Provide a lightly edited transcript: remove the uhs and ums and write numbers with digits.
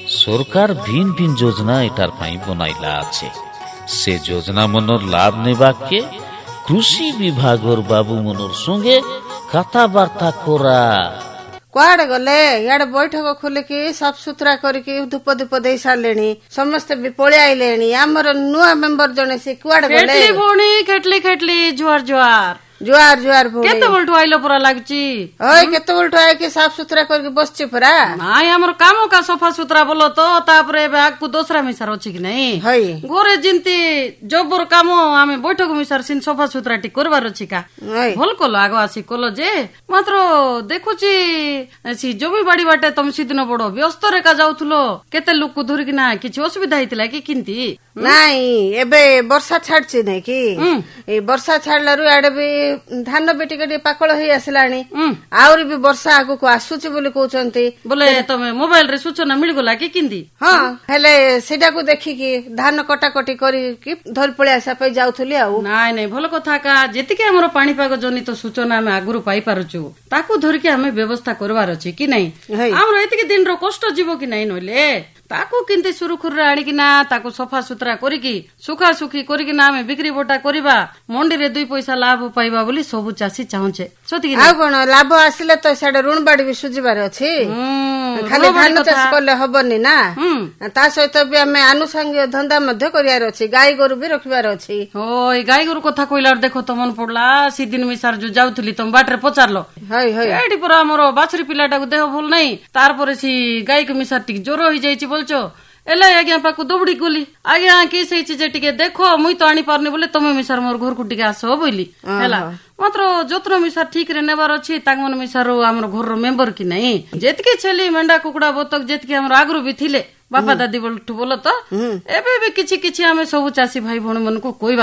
सरकार भिन्न भिन्न योजना एटार पाई बनाइला আছে से योजना मनर लाभ नेबाके कृषि विभाग और बाबू मनर संगे कथबार्ता करा कुआड़े गले याडे बैठक खोलिकी साफ सुथरा करके धूप धूप दे सारे समस्ते भी पलि आइले आमर नुआ मेंबर जने से कुआड़े गले खेटली खेटली जुआर जुआर जुआर जुआर केते बोलटु आइलो परा लागची ओय केते बोलटु आइ के साफ सुथरा करके बसछि परा नाइ हमर कामो का सफा सुथरा बोलो तो तापरे बैग को दूसरा मिसार अछि कि नै हई गोरे जिंती जबर कामो आमे बैठक मिसार सिन सफा सुथरा टी करबार अछि का भल कोलो आगो आसी कोलो जे मात्र देखुची सी जमी बाड़ी बाटे तुम सिदिन बडो व्यस्त रे का जाउथलो केते लोक को धरि कि ना किछि असुविधा हितला कि किंती नाइ एबे वर्षा छाडछि नै कि ए वर्षा छाडलारु आडे भी धान बेटी के पाकळ होई आसलानी आउरी भी वर्षा आगु को आसुची बोली कहउचंती बोले तमे मोबाइल रे सूचना मिल गला कि किंदी हां हेले सेटा को देखि कि धान कटा कटी करी कि धर पळे आसा पई जाउथली आउ नाइ नाइ भलो कथा का जेति के हमरो पानी पाग जनित सूचना हम आगुरु पाई पारुचु ताकू धरि के हमें व्यवस्था करबार अछि कि नै हमरो एति के दिन रो कष्ट जीवो कि नै नले ताकू किंती सुरुखुर आनी कि ना ताकू सफा सुथरा करिकी सुखा सुखी करिकी ना हमें बिक्री बोटा करिबा मंडी रे 2 पैसा लाभ पाइबा बोली सब चासी चाहूचे सती कि आ कोन लाभ आसिले तो साडे ऋण बाडी भी सुजिबार अछि खाली धान चाष करले हबनी ना ता सहित भी हमें आनुषंगिक धंदा मध्य करियार अछि गाय गरु भी रखिबार अछि होय गाय गरु कथा कइलार देखो त मन पडला सी दिन मिसार जो जाउथली तुम बाटरे पचारलो हय हय एडी पर हमरो बाछरी पिलाटा को देह भल नै तार पर सी गाय के मिसार टिक जोर होई जाईची बोलचो एला आज्ञा पाकु दौड़ी गली आज्ञा कि से चीज टिके देखो मुई तो आनी पारनी बोले तुम मिसार मोर घर को टिके आसो बोली हैला मात्र जत्र मिसार ठीक रे नेबार अछि तांगमन मिसार हमर घर रो मेंबर कि नै जेतके छेली मेंढा कुकुडा बतक जेतके हमर आगरु भी थिले बापा दादी बोलटु बोलो तो एबे भी किछि किछि हमें सब चासी भाई भण मन को कोई